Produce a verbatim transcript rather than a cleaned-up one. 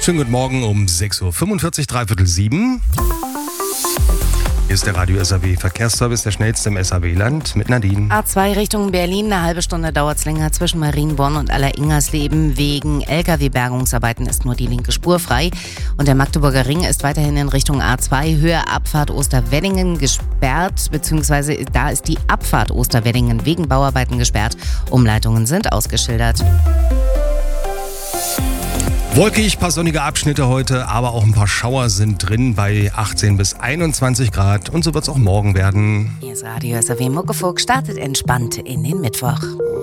Schönen guten Morgen um sechs Uhr fünfundvierzig, dreiviertel sieben. Hier ist der Radio S A W Verkehrsservice, der schnellste im S A W-Land mit Nadine. A zwei Richtung Berlin, eine halbe Stunde dauert es länger zwischen Marienborn und Aller-Ingersleben. Wegen L K W-Bergungsarbeiten ist nur die linke Spur frei. Und der Magdeburger Ring ist weiterhin in Richtung A zwei, Höhe Abfahrt Osterweddingen gesperrt, beziehungsweise da ist die Abfahrt Osterweddingen wegen Bauarbeiten gesperrt. Umleitungen sind ausgeschildert. Wolkig, paar sonnige Abschnitte heute, aber auch ein paar Schauer sind drin bei achtzehn bis einundzwanzig Grad und so wird es auch morgen werden. Hier ist Radio S A W Muckefuck, startet entspannt in den Mittwoch.